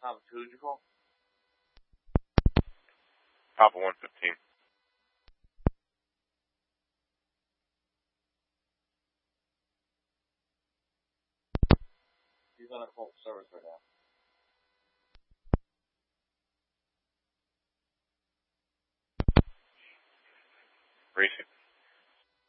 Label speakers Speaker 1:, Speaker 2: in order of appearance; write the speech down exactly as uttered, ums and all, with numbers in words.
Speaker 1: Papa, who did you call?
Speaker 2: Papa one fifteen.
Speaker 1: He's on a full service right now.